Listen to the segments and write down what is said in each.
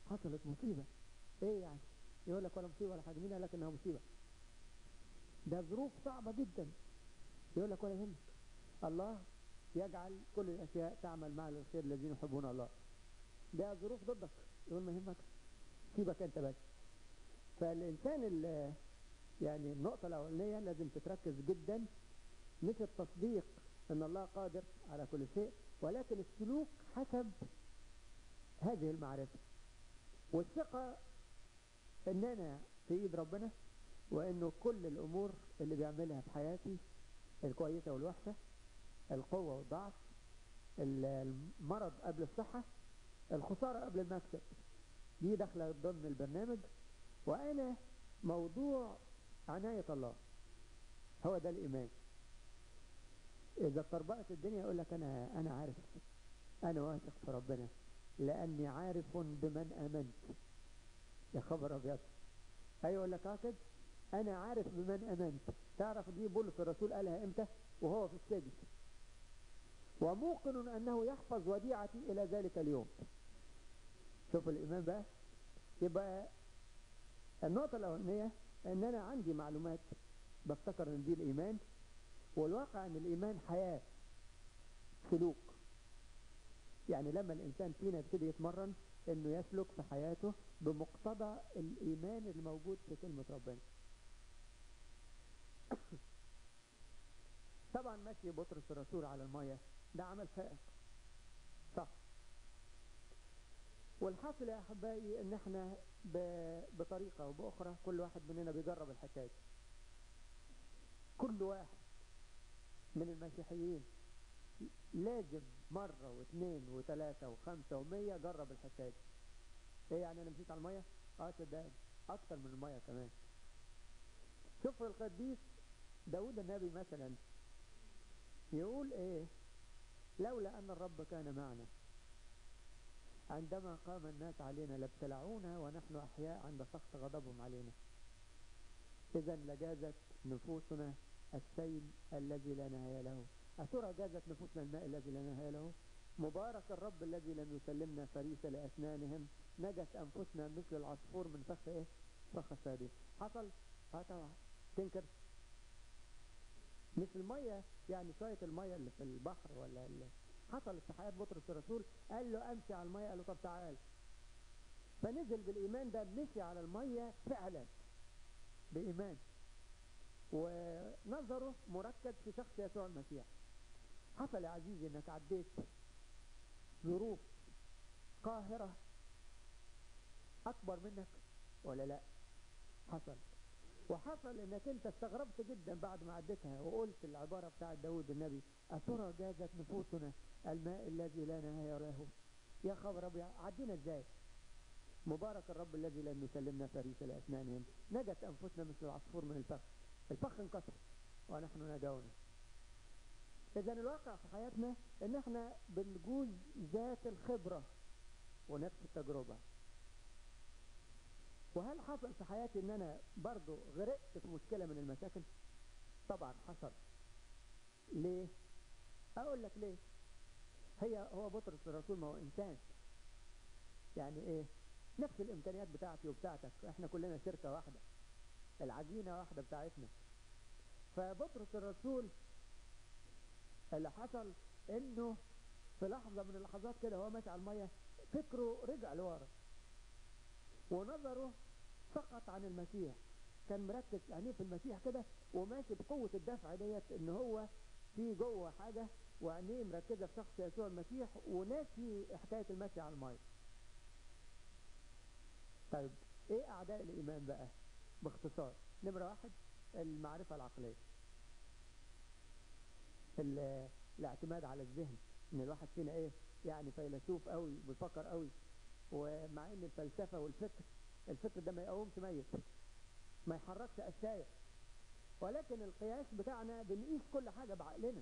حصلت مصيبة. ايه يعني؟ يقول لك ولا مصيبة ولا حاجة. مين قال لك انها مصيبة؟ ده ظروف صعبة جدا. يقول لك ولا يهمك، الله يجعل كل الاشياء تعمل مع الخير الذين يحبون الله. ده ظروف ضدك، يقول ما يهمك، سيبك انت بس. فالانسان اللي يعني النقطة الاولانية لازم تتركز جدا، مش التصديق ان الله قادر على كل شيء، ولكن السلوك حسب هذه المعرفة، والثقة ان انا في ايد ربنا، وانه كل الامور اللي بيعملها في حياتي، الكويسة والوحشة، القوة والضعف، المرض قبل الصحة، الخسارة قبل المكسب، دي داخلة ضمن البرنامج، وانا موضوع عناية الله. هو ده الايمان. اذا طربقت الدنيا يقول لك انا عارف، انا واثق في ربنا لاني عارف بمن امنت. يا خبر ابيض. ايوه يقول لك كده، انا عارف بمن امنت. تعرف دي بولس الرسول قالها امتى؟ وهو في السجن. وموقن انه يحفظ وديعتي الى ذلك اليوم. شوف الايمان بقى. يبقى النقطة الاولانية ان انا عندي معلومات بفتكر ان دي الايمان، والواقع ان الايمان حياة، سلوك. يعني لما الانسان فينا يبتدي يتمرن انه يسلك في حياته بمقتضى الايمان الموجود في كلمة ربنا. طبعا ماشي بطرس الرسول على المية ده عمل فائق، صح. والحاصل يا احبائي ان احنا بطريقة او باخرى كل واحد مننا بيجرب الحكاية. كل واحد من المسيحيين لازم مرة واثنين وثلاثة وخمسة ومية جرب الحكاية. ايه يعني انا مشيت على المية؟ صدقني اكتر من المية كمان. شوف القديس داود النبي مثلا يقول ايه؟ لولا ان الرب كان معنا عندما قام الناس علينا لابتلعونا ونحن احياء عند سخط غضبهم علينا. اذا لجازت نفوسنا السيل الذي لا نهاية له. أترى جازت نفوسنا الماء الذي لا نهاية له؟ مبارك الرب الذي لم يسلمنا فريسة لأسنانهم، نجت أنفسنا مثل العصفور من فخ إيه؟ فخ الصيادين. حصل؟ طبعا. تنكر؟ مش المية يعني شوية المية اللي في البحر ولا حصلت في حياة بطرس الرسول. قال له أمشي على المية، قال له طب تعال. فنزل بالإيمان ده، مشي على المية فعلا بإيمان، ونظره مركز في شخص يسوع المسيح. حصل يا عزيزي انك عديت ظروف قاهرة اكبر منك ولا لا؟ حصل. وحصل انك انت استغربت جدا بعد ما عديتها وقلت العبارة بتاعت داود النبي: أترى جازت نفوسنا الماء الذي لا نهاية له. يا خبر ابيض، عدينا ازاي؟ مبارك الرب الذي لم يسلمنا فريسة لأسنانهم، نجت أنفسنا مثل العصفور من الفخ. الفخ انكسر ونحن نجونا. إذا الواقع في حياتنا إن إحنا بنجوز ذات الخبرة ونفس التجربة. وهل حصل في حياتي إن أنا برضو غرقت في مشكلة من المشاكل؟ طبعا حصل. ليه؟ أقول لك ليه. هو بطرس الرسول ما هو إنسان، يعني إيه؟ نفس الإمكانيات بتاعتي وبتاعتك، إحنا كلنا شركة واحدة، العجينة واحدة بتاعتنا. فبطرس الرسول اللي حصل إنه في لحظة من اللحظات كده هو ماشي على المية فكره رجع لورا ونظره سقط عن المسيح. كان مركز عينيه في المسيح كده وماشي بقوة الدفع ديت ان هو في جوه حاجة، وعينيه مركزة في شخص يسوع المسيح وناسي حكاية المشي على المية. طيب ايه اعداء الايمان بقى؟ باختصار، نمرة واحد المعرفة العقلية، الاعتماد على الذهن. ان الواحد فينا ايه يعني فيلسوف قوي بيفكر قوي، ومع ان الفلسفة والفكر، الفكر ده ما يقومش ميت، ما يحركش أشياء، ولكن القياس بتاعنا بنقيس كل حاجة بعقلنا.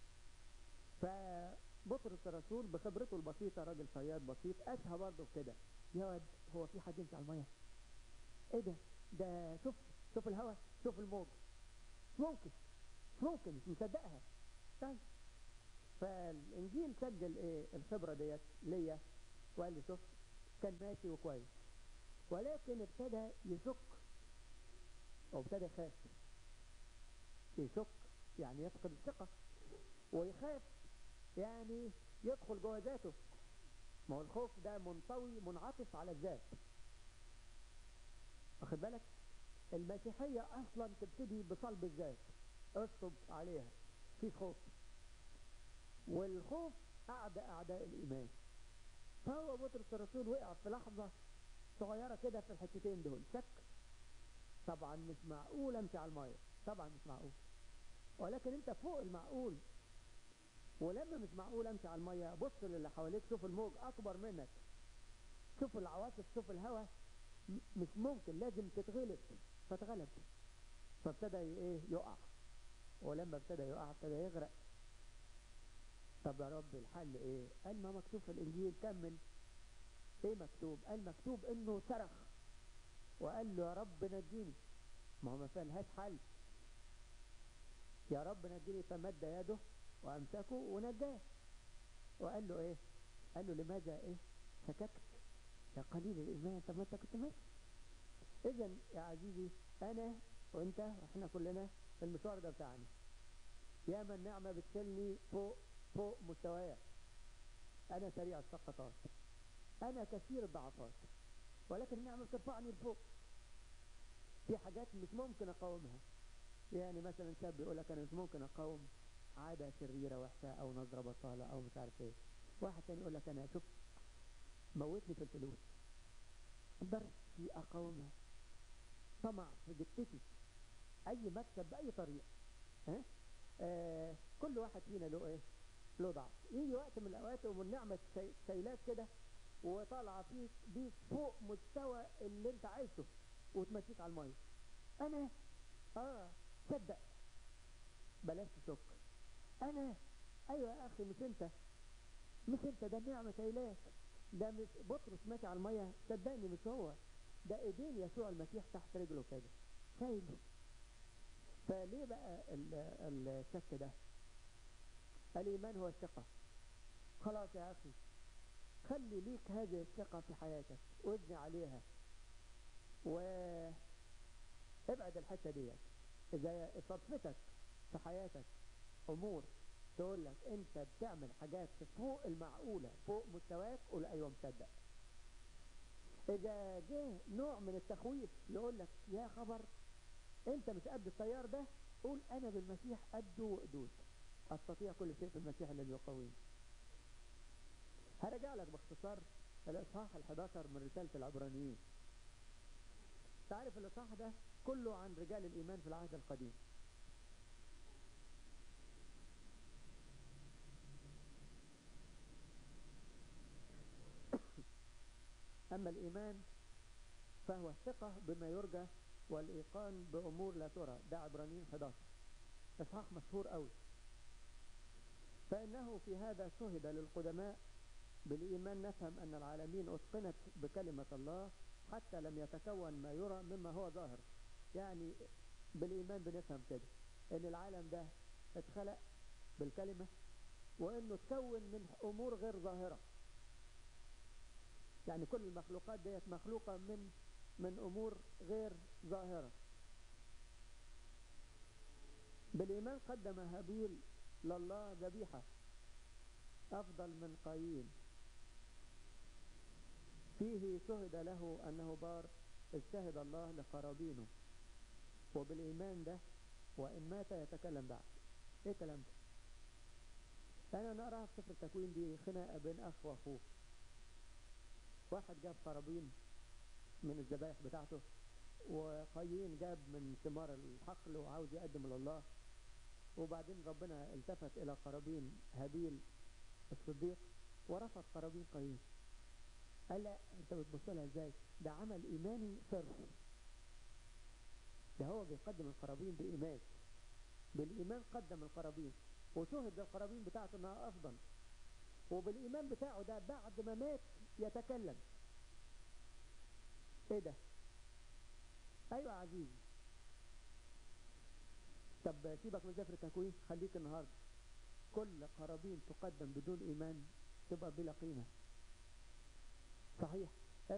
فبطرس الرسول بخبرته البسيطة، راجل صياد بسيط، أسهى برضه كده. يا واد، هو في حد يمشي على المية؟ ايه ده شوف الهواء، شوف الموج، مش ممكن مش مصدقها. طيب فالإنجيل سجل ايه الخبرة ديت ليا، وقال لي شوف كان ماشي وكويس، ولكن ابتدى يشك وابتدى يخاف. يشك يعني يفقد الثقة، ويخاف يعني يدخل جوه ذاته. ما هو الخوف ده منطوي منعطف على الذات. واخد بالك؟ المسيحية أصلا تبتدي بصلب الذات، اصطب عليها، في خوف، والخوف أعداء الإيمان. فهو بطرس الرسول وقع في لحظة صغيرة كده في الحتتين دول، شك. طبعا مش معقول امشي على المية، طبعا مش معقول، ولكن انت فوق المعقول. ولما مش معقول امشي على المية، بص للي حواليك، شوف الموج اكبر منك، شوف العواصف، شوف الهواء، مش ممكن، لازم تتغلب. فاتغلب، فابتدى ايه؟ يقع. ولما ابتدى يقع ابتدى يغرق. طب يا رب الحل ايه؟ قال ما مكتوب في الانجيل. كمل ايه مكتوب؟ قال مكتوب انه صرخ وقال له يا رب نجيني. ما هو ما فيهاش حل، يا رب نجيني. فمد يده وامسكه ونجاه. وقال له ايه؟ قال له لماذا ايه شككت يا قليل الايمان؟ طب ما انت كنت ماشي. اذا يا عزيزي، انا وانت واحنا كلنا المشوار ده بتاعنا. ياما النعمة بتشيلني فوق مستوايا. انا سريع السقطات، انا كثير الضعفات، ولكن النعمة بترفعني لفوق. في حاجات مش ممكن اقاومها. يعني مثلا شاب يقول لك انا مش ممكن اقاوم عادة شريرة وحشة او نظرة بطالة او مش عارف ايه. واحد تاني يقول لك انا شوف موتني في الفلوس، مقدرش اقاومها، طمع في جتتي، اي مكسب باي طريقة. ها؟ كل واحد فينا له ايه؟ له ضعف. يجي وقت من الاوقات والنعمة شايلاك كده وطالعة فيك بيك فوق مستوى اللي انت عايشه وتمشيك على المية. انا صدق، بلاش تشك. انا ايوه يا اخي، مش انت ده النعمة شايلاك. ده مش بطرس ماشي على المية، صدقني مش هو ده، ايدين يسوع المسيح تحت رجله كده شايله. فليه بقى الشك ده؟ الايمان هو الثقة. خلاص يا اخي، خلي ليك هذه الثقة في حياتك وابني عليها، وابعد الحتة دي. اذا صدفتك في حياتك امور تقول لك انت بتعمل حاجات فوق المعقولة، فوق مستواك، قول ايوه مصدق. اذا جه نوع من التخويف يقول لك يا خبر انت مش قد التيار ده، قول انا بالمسيح قده وقدود، استطيع كل شيء في المسيح الذي يقويني. هرجع لك باختصار الاصحاح ال11 من رسالة العبرانيين. تعرف الاصحاح ده كله عن رجال الايمان في العهد القديم. اما الايمان فهو الثقة بما يرجى والايقان بامور لا ترى. ده عبرانيين 11، اصحاح مشهور قوي. فانه في هذا شهد للقدماء بالإيمان، نفهم أن العالمين أتقنت بكلمة الله حتى لم يتكون ما يرى مما هو ظاهر. يعني بالإيمان بنفهم كده أن العالم ده اتخلق بالكلمة، وأنه تكون من أمور غير ظاهرة. يعني كل المخلوقات ديت مخلوقة من أمور غير ظاهرة. بالإيمان قدم هابيل لله ذبيحة أفضل من قايين، فيه شهد له أنه بار، إذ شهد الله لقرابينه. وبالإيمان ده وإن مات يتكلم بعد. إيه كلام ده؟ أنا نقرأ في سفر التكوين دي خناقة بين أخ وأخوه. واحد جاب قرابين من الذبائح بتاعته، وقايين جاب من ثمار الحقل وعاوز يقدم لله. وبعدين ربنا التفت إلى قرابين هابيل الصديق ورفض قرابين قايين. قال لا، انت بتبص لها ازاي؟ ده عمل ايماني صرف، ده هو بيقدم القرابين بايمان. بالايمان قدم القرابين وشهد للقرابين بتاعته انها افضل، وبالايمان بتاعه ده بعد ما مات يتكلم. ايه ده؟ ايوه يا عزيزي. طب سيبك من سفر التكوين، خليك النهارده. كل قرابين تقدم بدون ايمان تبقى بلا قيمه. صحيح